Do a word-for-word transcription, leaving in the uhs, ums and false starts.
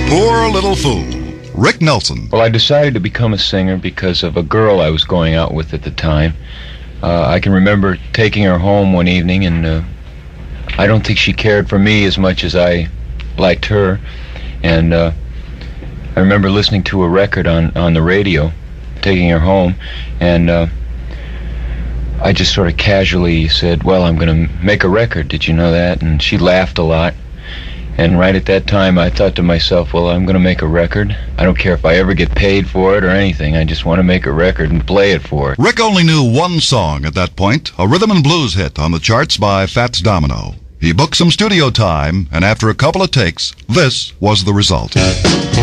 Poor Little Fool, Rick Nelson. Well, I decided to become a singer because of a girl I was going out with at the time. Uh, I can remember taking her home one evening, and uh, I don't think she cared for me as much as I liked her. And uh, I remember listening to a record on, on the radio, taking her home, and uh, I just sort of casually said, well, I'm going to make a record. Did you know that? And she laughed a lot. And right at that time, I thought to myself, well, I'm going to make a record. I don't care if I ever get paid for it or anything. I just want to make a record and play it for her. Rick only knew one song at that point, a rhythm and blues hit on the charts by Fats Domino. He booked some studio time, and after a couple of takes, this was the result.